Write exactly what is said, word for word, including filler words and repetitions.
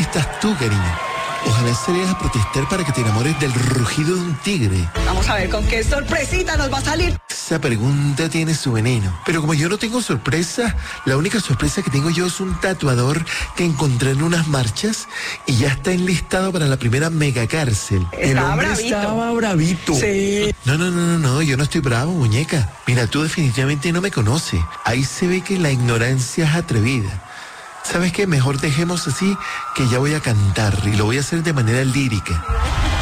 estás tú, cariño? Ojalá salieras a protestar para que te enamores del rugido de un tigre. Vamos a ver con qué sorpresita nos va a salir. Esa pregunta tiene su veneno. Pero como yo no tengo sorpresa, la única sorpresa que tengo yo es un tatuador que encontré en unas marchas y ya está enlistado para la primera megacárcel. Estaba El hombre bravito. estaba bravito. Sí. No, no, no, no, no, yo no estoy bravo, muñeca. Mira, tú definitivamente no me conoces. Ahí se ve que la ignorancia es atrevida. ¿Sabes qué? Mejor dejemos así, que ya voy a cantar y lo voy a hacer de manera lírica.